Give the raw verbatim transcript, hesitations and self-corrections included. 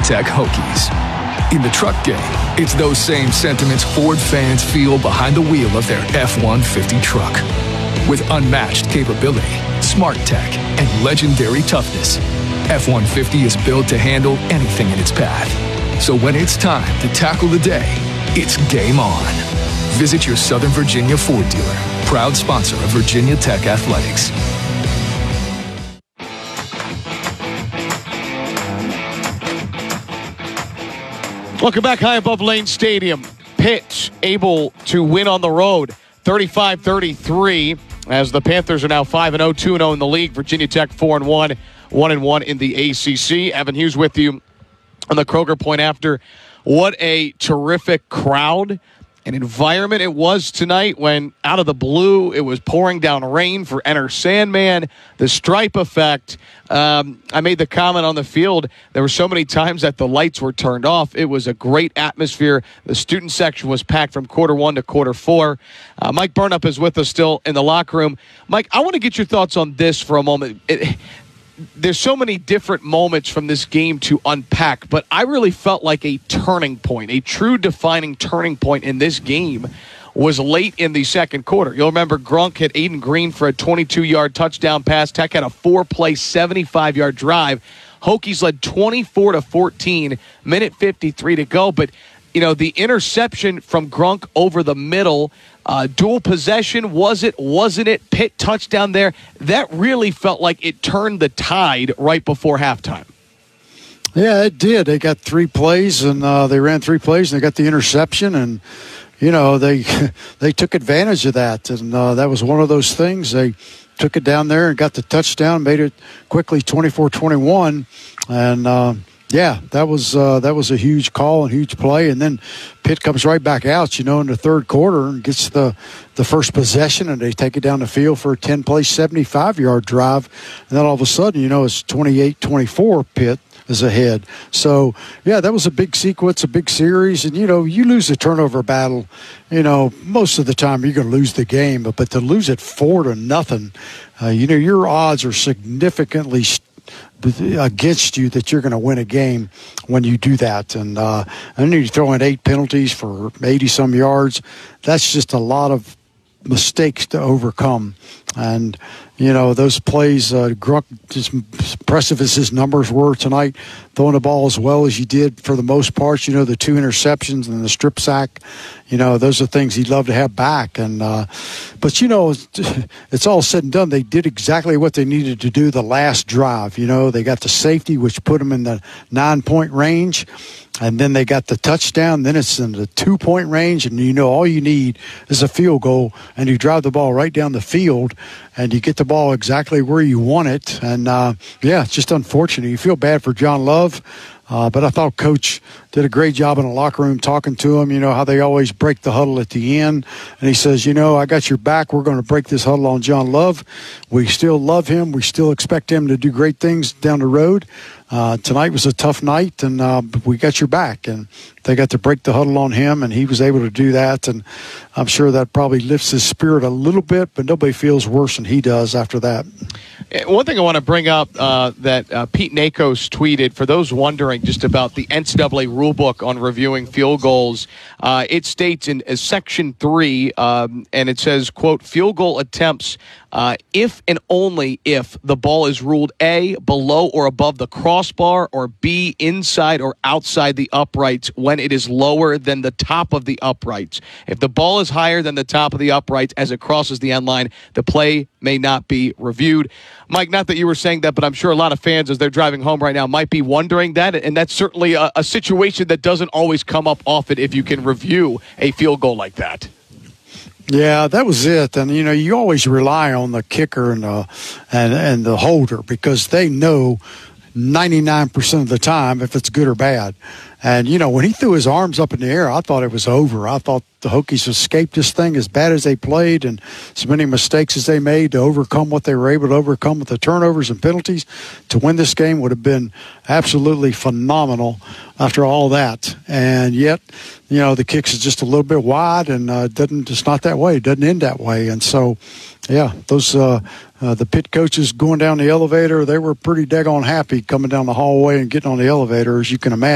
Tech Hokies. In the truck game, it's those same sentiments Ford fans feel behind the wheel of their F one fifty truck. With unmatched capability, smart tech, and legendary toughness, F one fifty is built to handle anything in its path. So when it's time to tackle the day, it's game on. Visit your Southern Virginia Ford dealer, proud sponsor of Virginia Tech Athletics. Welcome back. High above Lane Stadium. Pitt able to win on the road, thirty-five thirty-three, as the Panthers are now five and oh, two and oh in the league. Virginia Tech four and one, one and one in the A C C. Evan Hughes with you on the Kroger Point After. What a terrific crowd and environment it was tonight when, out of the blue, it was pouring down rain for Enter Sandman. The stripe effect. Um, I made the comment on the field. There were so many times that the lights were turned off. It was a great atmosphere. The student section was packed from quarter one to quarter four. Uh, Mike Burnup is with us still in the locker room. Mike, I want to get your thoughts on this for a moment. It, There's so many different moments from this game to unpack, but I really felt like a turning point, a true defining turning point in this game was late in the second quarter. You'll remember Grunk hit Aiden Green for a twenty-two-yard touchdown pass. Tech had a four-play, seventy-five-yard drive. Hokies led twenty-four to fourteen, minute fifty-three to go, but you know, the interception from Grunk over the middle, uh, dual possession, was it, wasn't it? Pitt touchdown there. That really felt like it turned the tide right before halftime. Yeah, it did. They got three plays, and uh, they ran three plays, and they got the interception, and, you know, they they took advantage of that, and uh, that was one of those things. They took it down there and got the touchdown, made it quickly twenty-four twenty-one, and uh, yeah, that was uh, that was a huge call and huge play. And then Pitt comes right back out, you know, in the third quarter and gets the, the first possession, and they take it down the field for a ten-play, seventy-five-yard drive. And then all of a sudden, you know, it's twenty-eight twenty-four Pitt is ahead. So, yeah, that was a big sequence, a big series. And, you know, you lose the turnover battle, you know, most of the time you're going to lose the game. But, but to lose it four to nothing, uh, you know, your odds are significantly st- against you that you're going to win a game when you do that. And uh, and then you throw in eight penalties for eighty-some yards. That's just a lot of mistakes to overcome. And, you know, those plays, uh, Grunk, as impressive as his numbers were tonight, throwing the ball as well as you did for the most part, you know, the two interceptions and the strip sack, you know, those are things he'd love to have back. And uh, but, you know, it's, it's all said and done. They did exactly what they needed to do the last drive. You know, they got the safety, which put them in the nine-point range. And then they got the touchdown. Then it's in the two-point range. And, you know, all you need is a field goal. And you drive the ball right down the field. And you get the ball exactly where you want it. And, uh, yeah, it's just unfortunate. You feel bad for John Love. Uh, but I thought Coach did a great job in the locker room talking to him, you know, how they always break the huddle at the end. And he says, you know, I got your back. We're going to break this huddle on John Love. We still love him. We still expect him to do great things down the road. Uh, tonight was a tough night, and uh, we got your back. And they got to break the huddle on him, and he was able to do that. And I'm sure that probably lifts his spirit a little bit, but nobody feels worse than he does after that. One thing I want to bring up uh, that uh, Pete Nakos tweeted, for those wondering just about the N C double A rulebook on reviewing field goals, uh, it states in uh, Section three, um, and it says, quote, field goal attempts uh, if and only if the ball is ruled A, below or above the crossbar, or B, inside or outside the uprights when it is lower than the top of the uprights. If the ball is higher than the top of the uprights as it crosses the end line, the play may not be reviewed. Mike, not that you were saying that, but I'm sure a lot of fans as they're driving home right now might be wondering that, and that's certainly a, a situation that doesn't always come up often if you can review a field goal like that. Yeah, that was it. And, you know, you always rely on the kicker and the, and, and the holder because they know ninety-nine percent of the time if it's good or bad. And, you know, when he threw his arms up in the air, I thought it was over. I thought the Hokies escaped this thing as bad as they played and as many mistakes as they made to overcome what they were able to overcome with the turnovers and penalties. To win this game would have been absolutely phenomenal after all that. And yet, you know, the kicks is just a little bit wide and uh, doesn't, it's not that way. It doesn't end that way. And so, yeah, those uh, uh, the Pitt coaches going down the elevator, they were pretty daggone happy coming down the hallway and getting on the elevator, as you can imagine.